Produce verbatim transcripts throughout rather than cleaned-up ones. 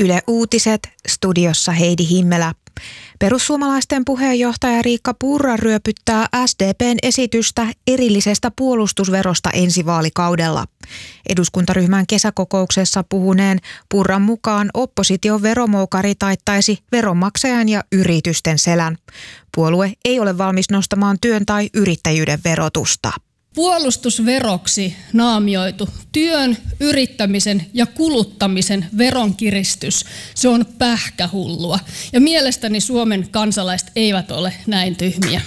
Yle Uutiset, studiossa Heidi Himmelä. Perussuomalaisten puheenjohtaja Riikka Purra ryöpyttää S D P:n esitystä erillisestä puolustusverosta ensi vaalikaudella. Eduskuntaryhmän kesäkokouksessa puhuneen Purran mukaan opposition veromoukari taittaisi veronmaksajan ja yritysten selän. Puolue ei ole valmis nostamaan työn tai yrittäjyyden verotusta. Puolustusveroksi naamioitu työn, yrittämisen ja kuluttamisen veronkiristys, se on pähkähullua. Ja mielestäni Suomen kansalaiset eivät ole näin tyhmiä.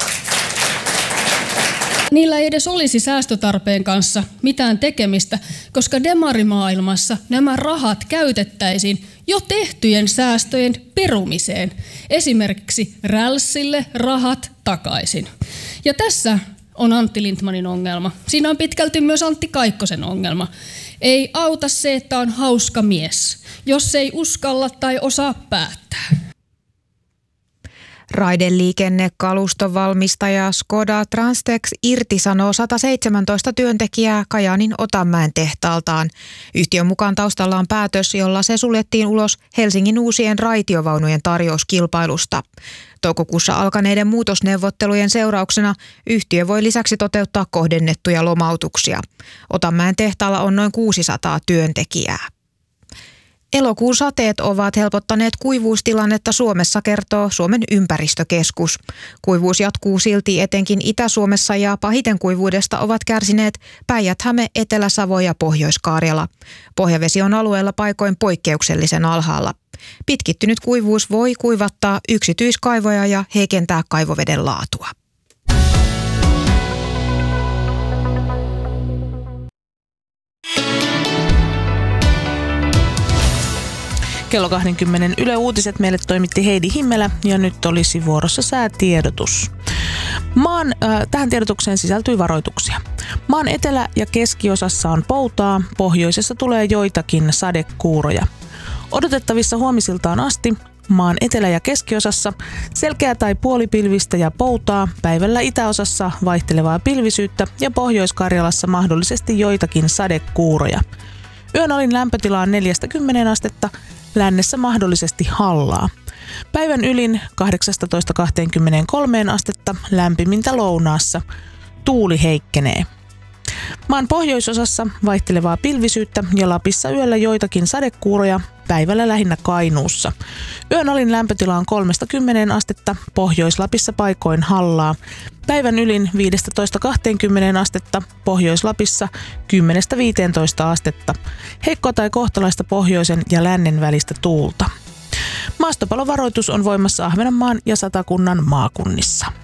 Niillä ei edes olisi säästötarpeen kanssa mitään tekemistä, koska demarimaailmassa nämä rahat käytettäisiin jo tehtyjen säästöjen perumiseen. Esimerkiksi rälssille rahat takaisin. Ja tässä on Antti Lindtmanin ongelma. Siinä on pitkälti myös Antti Kaikkosen ongelma. Ei auta se, että on hauska mies, jos ei uskalla tai osaa päättää. Raideliikennekaluston valmistaja Skoda Transtex irtisanoo sata seitsemäntoista työntekijää Kajaanin Otanmäen tehtaaltaan. Yhtiön mukaan taustalla on päätös, jolla se suljettiin ulos Helsingin uusien raitiovaunujen tarjouskilpailusta. Toukokuussa alkaneiden muutosneuvottelujen seurauksena yhtiö voi lisäksi toteuttaa kohdennettuja lomautuksia. Otanmäen tehtaalla on noin kuusisataa työntekijää. Elokuun sateet ovat helpottaneet kuivuustilannetta Suomessa, kertoo Suomen ympäristökeskus. Kuivuus jatkuu silti etenkin Itä-Suomessa ja pahiten kuivuudesta ovat kärsineet Päijät-Häme, Etelä-Savo ja Pohjois-Karjala. Pohjavesi on alueella paikoin poikkeuksellisen alhaalla. Pitkittynyt kuivuus voi kuivattaa yksityiskaivoja ja heikentää kaivoveden laatua. Kello kaksikymmentä Yle Uutiset meille toimitti Heidi Himmelä ja nyt olisi vuorossa säätiedotus. Maan, äh, tähän tiedotukseen sisältyy varoituksia. Maan etelä- ja keskiosassa on poutaa, pohjoisessa tulee joitakin sadekuuroja. Odotettavissa huomisiltaan asti maan etelä- ja keskiosassa selkeää tai puolipilvistä ja poutaa, päivällä itäosassa vaihtelevaa pilvisyyttä ja Pohjois-Karjalassa mahdollisesti joitakin sadekuuroja. Yön alin lämpötila on neljästä kymmeneen astetta, lännessä mahdollisesti hallaa. Päivän ylin kahdeksastatoista kaksikymmentäkolme astetta, lämpimintä lounaassa. Tuuli heikkenee. Maan pohjoisosassa vaihtelevaa pilvisyyttä ja Lapissa yöllä joitakin sadekuuroja, päivällä lähinnä Kainuussa. Yön alin lämpötila on kolmesta kymmeneen astetta, Pohjois-Lapissa paikoin hallaa. Päivän ylin viidestätoista kaksikymmenteen astetta, Pohjois-Lapissa kymmenestä viiteentoista astetta. Heikkoa tai kohtalaista pohjoisen ja lännen välistä tuulta. Maastopalovaroitus on voimassa Ahvenanmaan ja Satakunnan maakunnissa.